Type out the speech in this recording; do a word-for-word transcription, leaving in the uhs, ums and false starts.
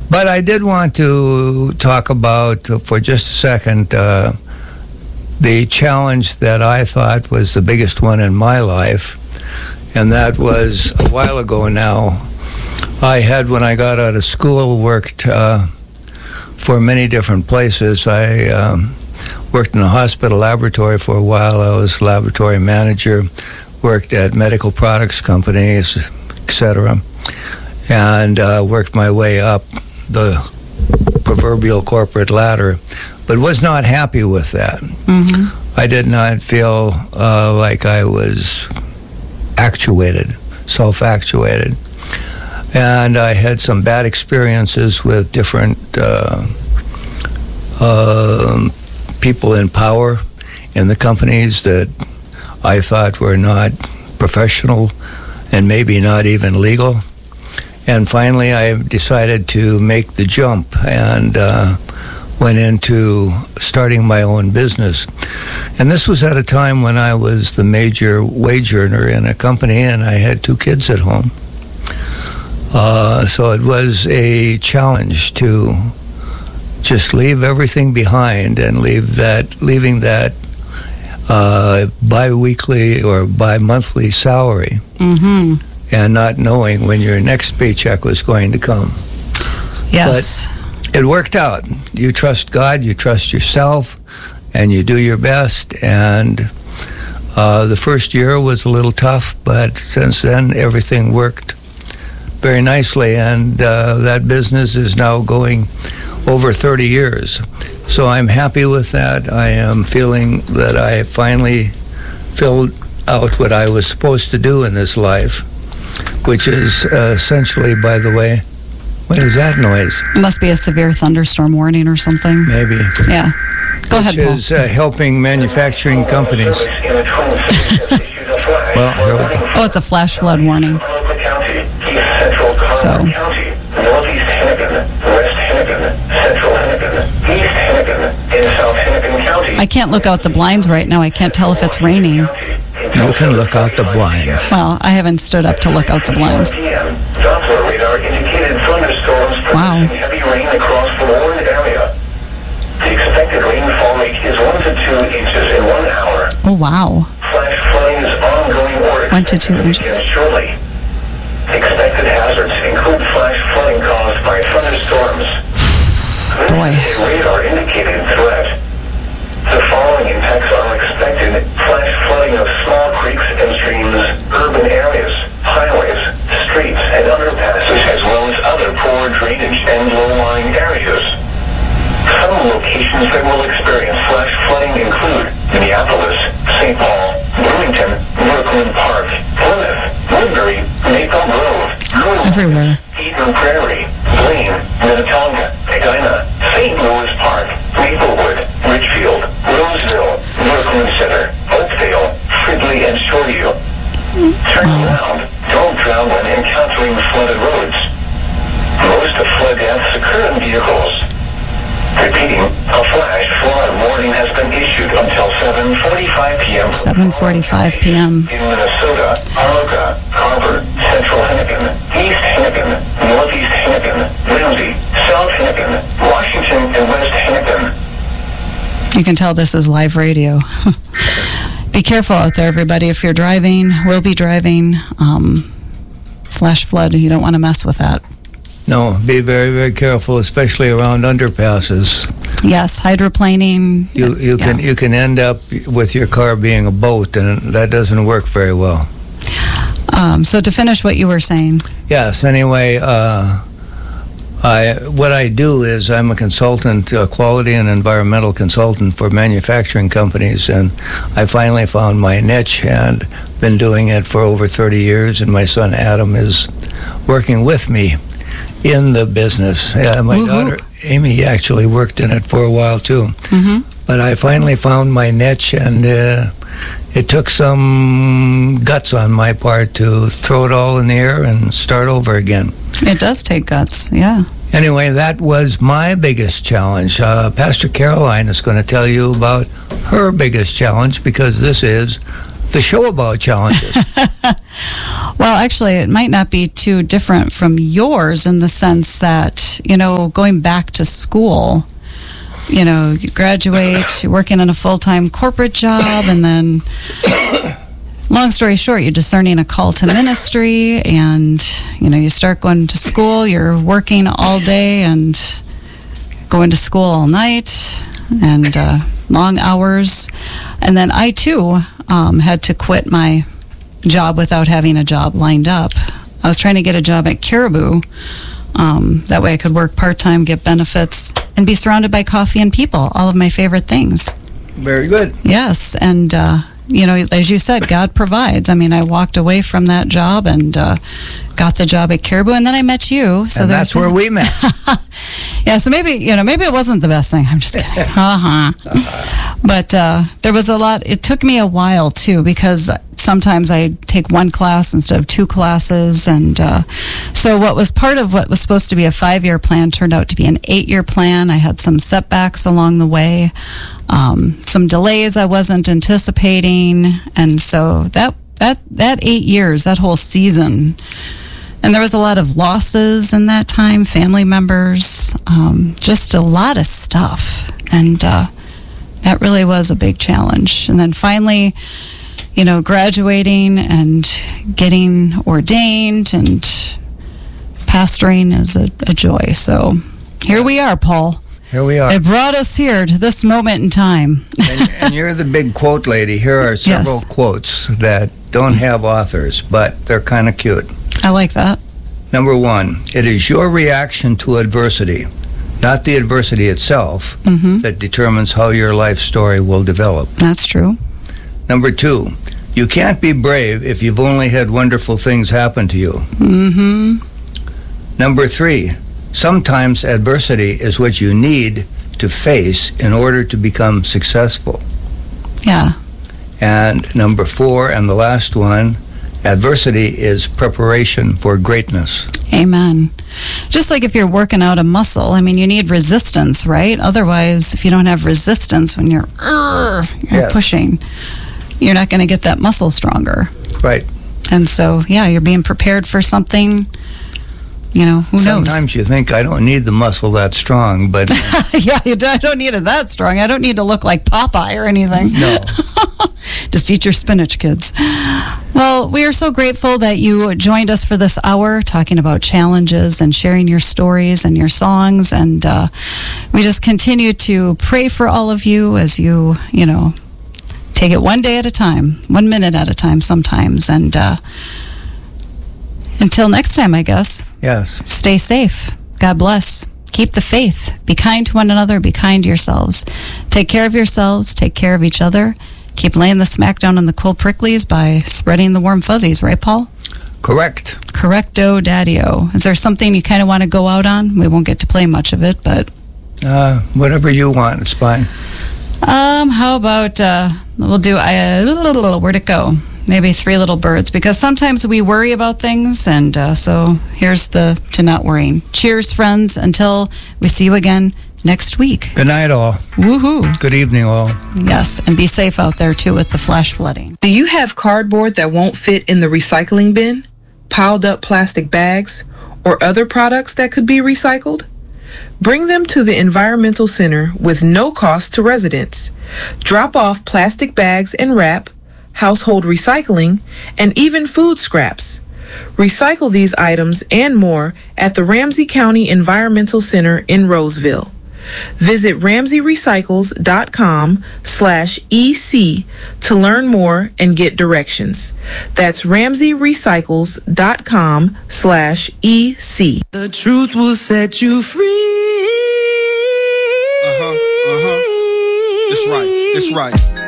But I did want to talk about, uh, for just a second, uh, the challenge that I thought was the biggest one in my life, and that was a while ago now. I had, when I got out of school, worked uh, for many different places. I um, worked in a hospital laboratory for a while. I was laboratory manager, worked at medical products companies, et cetera, and uh, worked my way up the proverbial corporate ladder, but was not happy with that. Mm-hmm. I did not feel uh, like I was actuated, self-actuated. And I had some bad experiences with different uh, uh, people in power in the companies that I thought were not professional and maybe not even legal. And finally, I decided to make the jump and uh, went into starting my own business. And this was at a time when I was the major wage earner in a company, and I had two kids at home. Uh, so it was a challenge to just leave everything behind and leave that, leaving that uh, bi-weekly or bi-monthly salary. Mm-hmm. And not knowing when your next paycheck was going to come. Yes. But it worked out. You trust God, you trust yourself, and you do your best. And uh, the first year was a little tough, but since then, everything worked very nicely. And uh, that business is now going over thirty years. So I'm happy with that. I am feeling that I finally filled out what I was supposed to do in this life, which is uh, essentially, by the way, what is that noise? It must be a severe thunderstorm warning or something. Maybe. Yeah. Go which ahead, Paul. Which is uh, helping manufacturing companies. Well, here we go. Oh, it's a flash flood warning. So. I can't look out the blinds right now. I can't tell if it's raining. You can look out the blinds. Well, I haven't stood up to look out the blinds. Wow. Heavy rain across the Warren area. The expected rainfall rate is one to two inches in one hour. Oh, wow. Flash flooding is ongoing or One to two inches. Shortly. Expected hazards include flash flooding caused by thunderstorms. Boy. Radar indicated threat. The following impacts are expected: flash flooding of small creeks and streams, urban areas, highways, streets, and underpasses, as well as other poor drainage and low-lying areas. Some locations that will experience flash flooding include Minneapolis, Saint Paul, Bloomington, Brooklyn Park, Plymouth, Woodbury, Maple Grove, Louisville, everywhere. Eden Prairie, Blaine, Minnetonka, Edina, Saint Louis Park, Maplewood, Richfield, Roseville, Brooklyn Center, Oakdale, Fridley, and Shoreview. Turn around. Don't drown when encountering flooded roads. Most of flood deaths occur in vehicles. Repeating, a flash flood warning has been issued until seven forty-five p.m. seven forty-five p.m. in Minnesota, Arauca, Carver, Central Hennepin, East Hennepin, Northeast Hennepin, Lindsay, South Hennepin, Washington, and West Hennepin. You can tell this is live radio. Be careful out there, everybody. If you're driving, will be driving, um, flash flood, you don't want to mess with that. No, be very, very careful, especially around underpasses. Yes, hydroplaning. You you yeah. can you can end up with your car being a boat, and that doesn't work very well. Um, so to finish what you were saying. Yes. Anyway, uh, I what I do is I'm a consultant, a quality and environmental consultant for manufacturing companies, and I finally found my niche and been doing it for over thirty years. And my son Adam is working with me in the business. Yeah, my Woo-hoo. daughter Amy actually worked in it for a while too. Mm-hmm. But I finally found my niche, and uh, it took some guts on my part to throw it all in the air and start over again. It does take guts, yeah. Anyway, that was my biggest challenge. Uh, Pastor Caroline is going to tell you about her biggest challenge, because this is the show about challenges. Well, actually, it might not be too different from yours in the sense that, you know, going back to school, you know, you graduate, you're working in a full-time corporate job, and then, long story short, you're discerning a call to ministry, and, you know, you start going to school, you're working all day and going to school all night, and uh, long hours. And then I, too, um, had to quit my job without having a job lined up. I was trying to get a job at Caribou. Um, that way I could work part-time, get benefits, and be surrounded by coffee and people, all of my favorite things. Very good. Yes, and, uh, you know, as you said, God provides. I mean, I walked away from that job and uh, got the job at Caribou, and then I met you. So and that's where that. we met. Yeah, so maybe, you know, maybe it wasn't the best thing. I'm just kidding. Uh-huh. But uh, there was a lot. It took me a while, too, because sometimes I take one class instead of two classes. And uh, so what was part of what was supposed to be a five-year plan turned out to be an eight-year plan. I had some setbacks along the way, um, some delays I wasn't anticipating. And so that, that, that eight years, that whole season, and there was a lot of losses in that time, family members, um, just a lot of stuff. And uh, that really was a big challenge. And then finally, you know, graduating and getting ordained and pastoring is a, a joy. So here we are, Paul. Here we are. It brought us here to this moment in time. and, and you're the big quote lady. Here are several Yes. quotes that don't have authors, but they're kind of cute. I like that. Number one, it is your reaction to adversity, not the adversity itself, Mm-hmm. that determines how your life story will develop. That's true. Number two, you can't be brave if you've only had wonderful things happen to you. Mm-hmm. Number three, sometimes adversity is what you need to face in order to become successful. Yeah. And number four, and the last one, adversity is preparation for greatness. Amen. Just like if you're working out a muscle, I mean, you need resistance, right? Otherwise, if you don't have resistance when you're, uh, you're Yes. pushing, you're not going to get that muscle stronger. Right. And so, yeah, you're being prepared for something, you know, who Sometimes you think, I don't need the muscle that strong, but knows? Yeah, you do, I don't need it that strong. I don't need to look like Popeye or anything. no. Just eat your spinach, kids. Well, we are so grateful that you joined us for this hour talking about challenges and sharing your stories and your songs. And uh, we just continue to pray for all of you as you, you know, take it one day at a time, one minute at a time sometimes. And uh, until next time, I guess, Yes. stay safe. God bless. Keep the faith. Be kind to one another. Be kind to yourselves. Take care of yourselves. Take care of each other. Keep laying the smack down on the cool pricklies by spreading the warm fuzzies, right, Paul? Correct. Correcto, daddy-o. Is there something you kind of want to go out on? We won't get to play much of it, but... Uh, whatever you want, it's fine. Um, how about, uh, we'll do, uh, where'd it go? Maybe Three Little Birds, because sometimes we worry about things, and uh, so here's the to not worrying. Cheers, friends, until we see you again next week. Good night, all. Woohoo. Good evening, all. Yes, and be safe out there, too, with the flash flooding. Do you have cardboard that won't fit in the recycling bin, piled up plastic bags, or other products that could be recycled? Bring them to the Environmental Center with no cost to residents. Drop off plastic bags and wrap, household recycling, and even food scraps. Recycle these items and more at the Ramsey County Environmental Center in Roseville. Visit ramsey recycles dot com slash E C to learn more and get directions. That's ramsey recycles dot com slash E C. The truth will set you free. Uh-huh, uh-huh. That's right, that's right.